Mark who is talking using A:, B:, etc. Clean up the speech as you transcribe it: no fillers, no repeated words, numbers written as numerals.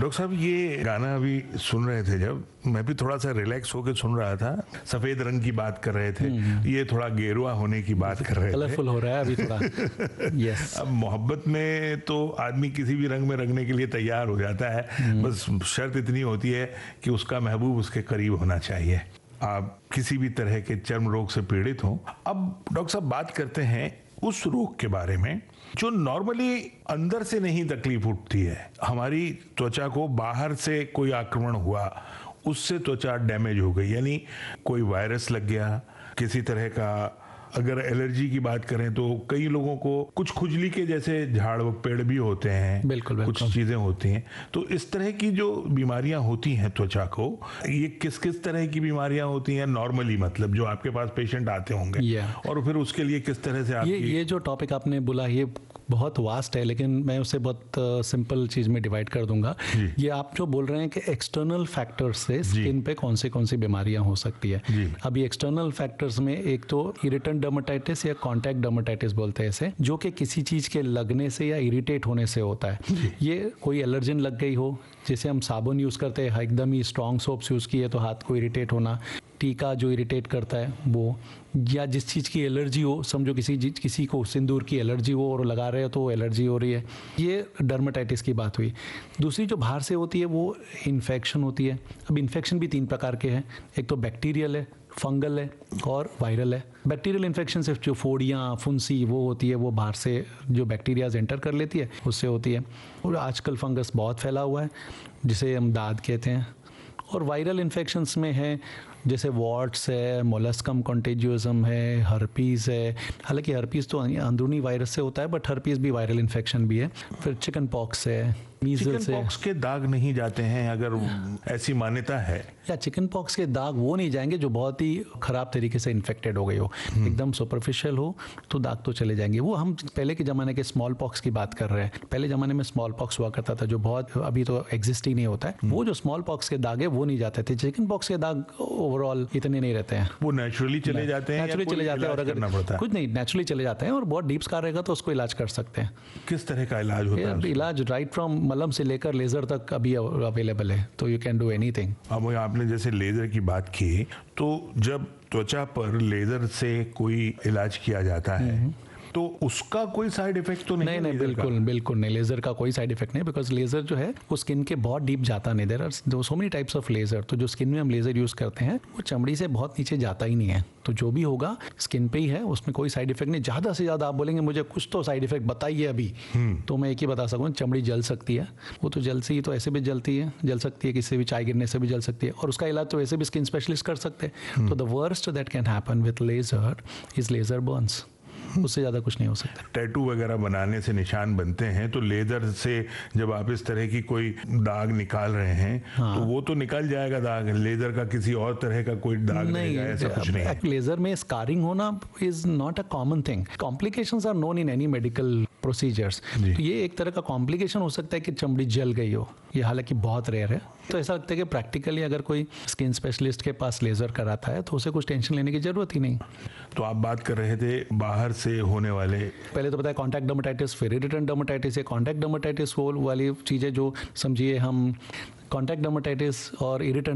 A: Doctor साहब ये गाना अभी सुन रहे थे, जब मैं भी थोड़ा सा रिलैक्स होकर सुन रहा था। सफेद रंग की बात कर रहे थे, ये थोड़ा गेरुआ होने की बात कर रहे थे।
B: कलरफुल हो रहा है अभी थोड़ा। यस।
A: अब मोहब्बत में तो आदमी किसी भी रंग में रंगने के लिए तैयार हो जाता है, बस शर्त इतनी होती है कि उसका महबूब उसके करीब होना चाहिए। आप किसी भी तरह के चर्म रोग से पीड़ित हो। अब डॉक्टर साहब बात करते हैं उस रोग के बारे में जो नॉर्मली अंदर से नहीं तकलीफ उठती है। हमारी त्वचा को बाहर से कोई आक्रमण हुआ, उससे त्वचा डैमेज हो गई, यानी कोई वायरस लग गया, किसी तरह का। अगर एलर्जी की बात करें तो कई लोगों को कुछ खुजली के जैसे झाड़ पेड़ भी होते हैं,
B: बिल्कुल।
A: कुछ चीजें होती हैं। तो इस तरह की जो बीमारियां होती हैं त्वचा को, ये किस किस तरह की बीमारियां होती हैं नॉर्मली, मतलब जो आपके पास पेशेंट आते होंगे, और फिर उसके लिए किस तरह से
B: ये जो टॉपिक आपने बोला ये बहुत वास्ट है, लेकिन मैं उसे बहुत सिंपल चीज में डिवाइड कर दूंगा। ये आप जो बोल रहे हैं कि एक्सटर्नल फैक्टर्स से स्किन पे कौन सी बीमारियां हो सकती है। अभी एक्सटर्नल फैक्टर्स में एक तो इरिटेंट डर्मेटाइटिस या कॉन्टैक्ट डर्मेटाइटिस बोलते हैं इसे, जो कि किसी चीज के लगने से या इरिटेट होने से होता है। ये कोई एलर्जन लग गई हो, जैसे हम साबुन यूज करते हैं, एकदम ही स्ट्रॉन्ग सोप्स यूज किए तो हाथ को इरिटेट होना, टीका जो इरिटेट करता है वो, या जिस चीज़ की एलर्जी हो, समझो किसी को सिंदूर की एलर्जी हो और लगा रहे हो तो एलर्जी हो रही है, ये डर्मेटाइटिस की बात हुई। दूसरी जो बाहर से होती है वो इन्फेक्शन होती है। अब इन्फेक्शन भी 3 प्रकार के हैं, एक तो बैक्टीरियल है, फंगल है और वायरल है। बैक्टीरियल इन्फेक्शन सिर्फ जो फोड़ियाँ, फुंसी वो होती है, वो बाहर से जो बैक्टीरियाज एंटर कर लेती है उससे होती है। और आजकल फंगस बहुत फैला हुआ है जिसे हम दाद कहते हैं। और वायरल इन्फेक्शंस में है जैसे वॉट्स है, मोलस्कम कॉन्टेजियोजम है, हर्पीज़ है। हालांकि हर्पीज़ तो अंदरूनी वायरस से होता है, बट हर्पीज़ भी वायरल इन्फेक्शन भी है। फिर चिकन पॉक्स है, मीजल्स है।
A: पॉक्स के दाग नहीं जाते हैं, अगर ऐसी मान्यता है।
B: या चिकन पॉक्स के दाग वो नहीं जाएंगे जो बहुत ही खराब तरीके से इन्फेक्टेड हो गई हो, एकदम सुपरफिशियल हो तो दाग तो चले जाएंगे। वो हम पहले के ज़माने के स्मॉल पॉक्स की बात कर रहे हैं। पहले ज़माने में स्मॉल पॉक्स हुआ करता था जो बहुत अभी तो एग्जिस्ट ही नहीं होता है। वो जो स्मॉल पॉक्स के दाग है वो नहीं जाते थे। चिकन पॉक्स के दाग ओवरऑल इतने नहीं रहते हैं,
A: वो नेचुरली चले जाते हैं।
B: नेचुरली चले जाते हैं, और अगर कुछ नहीं नेचुरली चले जाते हैं और बहुत डीप स्कार रहेगा तो उसको इलाज कर सकते हैं।
A: किस तरह का इलाज होता है?
B: इलाज राइट फ्रॉम मलम से लेकर लेजर तक अभी अवेलेबल है, तो यू कैन डू एनीथिंग।
A: अब आपने जैसे लेजर की बात की, तो जब त्वचा पर लेजर से कोई इलाज किया जाता है तो उसका कोई साइड इफेक्ट तो नहीं?
B: नहीं, बिल्कुल नहीं। लेजर का कोई साइड इफेक्ट नहीं, बिकॉज लेजर जो है वो स्किन के बहुत डीप जाता नहीं। There are so many types of laser. तो जो स्किन में हम लेजर यूज करते हैं वो चमड़ी से बहुत नीचे जाता ही नहीं है। तो जो भी होगा स्किन पे ही है, उसमें कोई साइड इफेक्ट नहीं। ज़्यादा से ज़्यादा आप बोलेंगे मुझे कुछ तो साइड इफेक्ट बताइए अभी, तो मैं एक ही बता सकूँ, चमड़ी जल सकती है। वो तो जल से ही तो ऐसे भी जल सकती है, किसी से भी चाय गिरने से भी जल सकती है। और उसका इलाज तो वैसे भी स्किन स्पेशलिस्ट कर सकते हैं। तो the worst that can happen with laser is laser Burns. उससे ज़्यादा कुछ नहीं हो सकता।
A: टैटू वगैरह बनाने से निशान बनते हैं, तो लेजर से जब आप इस तरह की कोई दाग निकाल रहे हैं तो वो तो निकल जाएगा दाग। लेजर का किसी और तरह का कोई दाग नहीं, ऐसा कुछ नहीं है।
B: लेजर में स्कारिंग होना is not a common thing. Complications are known in any medical procedures. तो ये एक तरह का कॉम्प्लिकेशन हो सकता है कि चमड़ी जल गई हो, ये हालांकि बहुत रेयर है। तो ऐसा लगता है कि प्रैक्टिकली अगर कोई स्किन स्पेशलिस्ट के पास लेजर कराता है तो उसे कुछ टेंशन लेने की जरूरत ही नहीं।
A: तो आप बात कर रहे थे बाहर से होने वाले,
B: पहले तो बताया कॉन्टैक्ट डर्मेटाइटिस, फिर इरिटेंट डर्मेटाइटिस। ये कॉन्टैक्ट डर्मेटाइटिस वाली चीज़ें जो समझिए हम कॉन्टैक्ट डर्मेटाइटिस और इरिटेंट